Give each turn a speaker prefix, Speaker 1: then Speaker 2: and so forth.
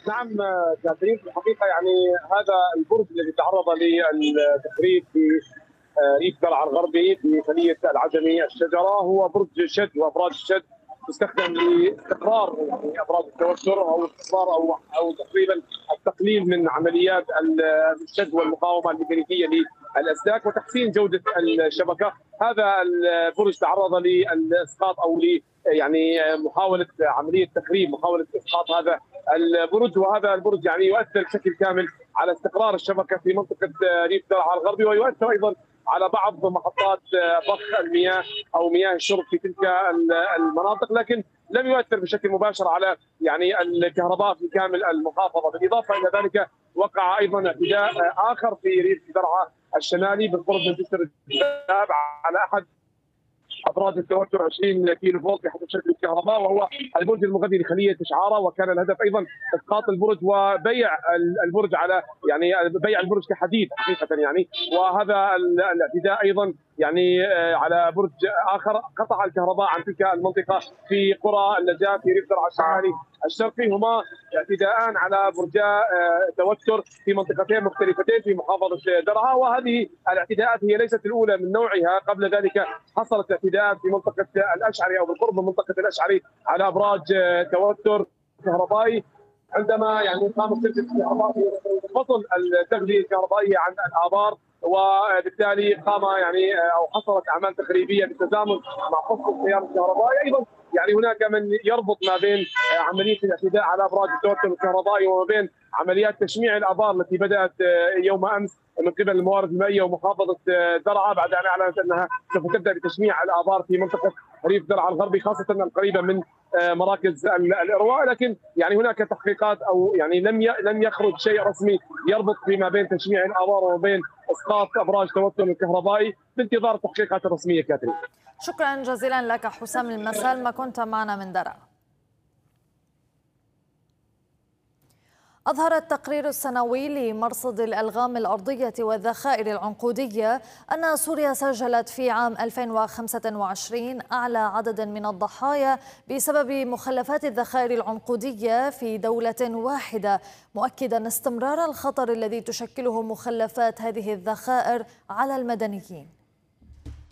Speaker 1: نعم كاترين، في الحقيقه هذا البرج الذي تعرض للتخريب في ريف درعا الغربي في خليه العجمي الشجره هو برج شد، وابراج الشد تستخدم لاستقرار ابراج التوتر او استقرار او تقريبا التقليل من عمليات الشد والمقاومه الميكانيكيه للاسلاك وتحسين جوده الشبكه. هذا البرج تعرض للاسقاط او محاوله عمليه تخريب، محاوله اسقاط هذا البرج، وهذا البرج يؤثر بشكل كامل على استقرار الشبكه في منطقه ريف درعا الغربي، ويؤثر ايضا على بعض محطات ضخ المياه او مياه الشرب في تلك المناطق، لكن لم يؤثر بشكل مباشر على الكهرباء في كامل المحافظه. بالاضافه الى ذلك وقع ايضا اعتداء اخر في ريف درعا الشمالي بالقرب من جسر الذهب على احد ابراج التوتر 20 كيلو فولت بحسب شكل الكهرباء، وهو البرج المغذي لخليه شعاره، وكان الهدف ايضا اسقاط البرج وبيع البرج على بيع البرج كحديد حقيقه وهذا الاعتداء ايضا على برج اخر قطع الكهرباء عن تلك المنطقه في قرى النجاه في ريف درعا الشمالي الشرقي. هما اعتداءان على برجا توتر في منطقتين مختلفتين في محافظه درعا، وهذه الاعتداءات هي ليست الاولى من نوعها. قبل ذلك حصلت اعتداءات في منطقه الاشعري او بالقرب من منطقه الاشعري على ابراج توتر كهربائي، عندما قامت شركه الكهرباء بفصل التغذيه الكهربائيه عن الابار، وبالتالي قام او حصلت اعمال تخريبيه بالتزامن مع فصل التيار الكهربائي. ايضا هناك من يربط ما بين عمليه الاعتداء على ابراج التوتر الكهربائي وما بين عمليات تشميع الابار التي بدات يوم امس من قبل الموارد المائيه ومحافظه درعا، بعد ان اعلنت انها سوف تبدا بتشميع الابار في منطقه ريف درعا الغربي خاصه القريبه من مراكز الارواء. لكن هناك تحقيقات او لم يخرج شيء رسمي يربط فيما بين تشميع الابار وما بين اسقاط ابراج توتر الكهربائي، بانتظار التحقيقات الرسميه. كاترين،
Speaker 2: شكرا جزيلا لك حسام المسالمة، كنت معنا من درعا. أظهر التقرير السنوي لمرصد الألغام الأرضية والذخائر العنقودية أن سوريا سجلت في عام 2025 أعلى عدد من الضحايا بسبب مخلفات الذخائر العنقودية في دولة واحدة، مؤكدا استمرار الخطر الذي تشكله مخلفات هذه الذخائر على المدنيين.